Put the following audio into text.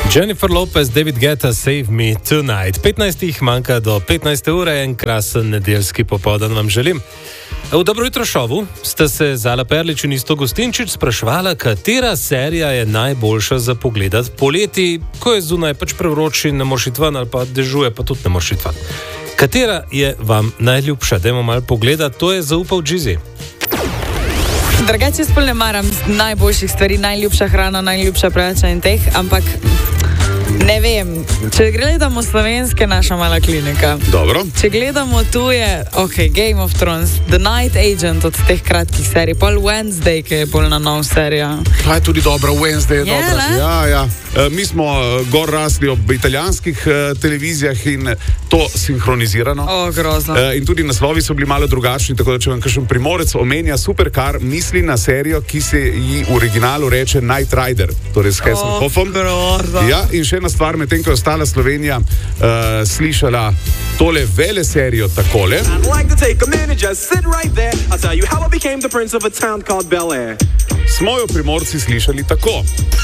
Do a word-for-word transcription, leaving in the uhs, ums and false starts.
Jennifer Lopez, David Guetta, Save Me Tonight. petnajst jih manjka do petnajste ure, en krasen nedeljski popoldan vam želim. V Dobro jutro šovu ste se Zala Perlič in Isto Gostinčič spraševala, katera serija je najboljša za pogledat poleti, ko je zunaj pač prevroči in ne moreš iti ven, ali pa dežuje, pa tudi ne moreš iti ven. Katera je vam najljubša? Dajmo malo pogledat, to je zaupal Džizi. Drugače sploh ne maram najboljših stvari, najljubša hrana, najljubša preveč in teh, ampak ne vem, če gledamo slovenske, naša mala klinika. Dobro. Če gledamo tuje, ok, Game of Thrones, The Night Agent od teh kratkih serij, pol Wednesday, ki je bolj na nov serija. Ta je tudi dobra, Wednesday je Je, dobra. ne? Ja, ja. E, mi smo e, gor rasli ob italijanskih e, televizijah in to sinhronizirano. O, grozno. E, in tudi naslovi so bili malo drugačni, tako da če vam kakšen primorec omenja Supercar, misli na serijo, ki se ji v originalu reče Knight Rider, torej s Hasselhoffom. O, grozno. Ja, in še ena stvar, medtem ko je ostala Slovenija uh, slišala tole vele serijo takole. Smo jo Primorci slišali tako.